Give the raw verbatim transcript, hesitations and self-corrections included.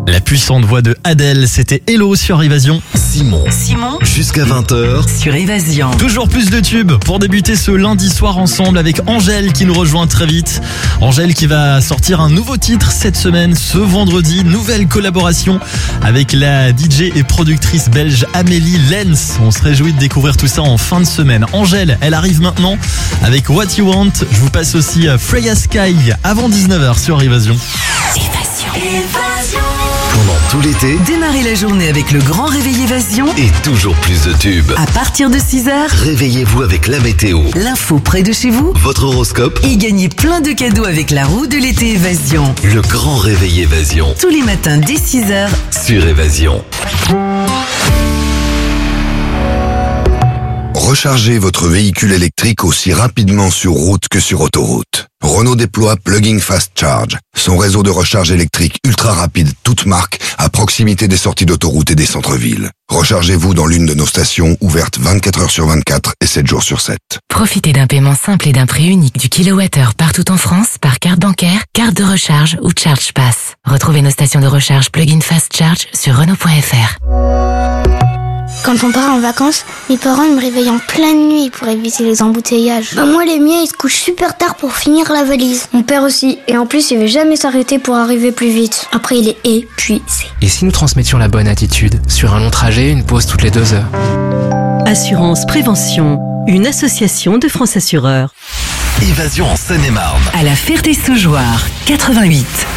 La puissante voix de Adèle, c'était Hello sur Évasion. Simon. Simon. Jusqu'à vingt heures. Sur Évasion. Toujours plus de tubes pour débuter ce lundi soir ensemble avec Angèle qui nous rejoint très vite. Angèle qui va sortir un nouveau titre cette semaine, ce vendredi. Nouvelle collaboration avec la D J et productrice belge Amélie Lens. On se réjouit de découvrir tout ça en fin de semaine. Angèle, elle arrive maintenant avec What You Want. Je vous passe aussi Freya Sky avant dix-neuf heures sur Évasion. Évasion. Évasion. Pendant tout l'été. Démarrez la journée avec le grand réveil Évasion. Et toujours plus de tubes. À partir de six heures, Réveillez-vous avec la météo. l'info près de chez vous. Votre horoscope. Et gagnez plein de cadeaux avec la roue de l'été Évasion. Le grand réveil Évasion. Tous les matins dès six heures. Sur Évasion. Rechargez votre véhicule électrique aussi rapidement sur route que sur autoroute. Renault déploie Plug-in Fast Charge, son réseau de recharge électrique ultra rapide, toute marque, à proximité des sorties d'autoroute et des centres-villes. Rechargez-vous dans l'une de nos stations ouvertes vingt-quatre heures sur vingt-quatre et sept jours sur sept. Profitez d'un paiement simple et d'un prix unique du kilowattheure partout en France par carte bancaire, carte de recharge ou Charge Pass. Retrouvez nos stations de recharge Plug-in Fast Charge sur Renault point F R. Quand on part en vacances, mes parents ils me réveillent en pleine nuit pour éviter les embouteillages. Bah moi les miens ils se couchent super tard pour finir la valise. Mon père aussi, et en plus il veut jamais s'arrêter pour arriver plus vite. Après il est épuisé. Et si nous transmettions la bonne attitude? Sur un long trajet, une pause toutes les deux heures. Assurance Prévention, une association de France Assureurs. Évasion en Seine-et-Marne. À la Ferté-Saugeoire, quatre-vingt-huit.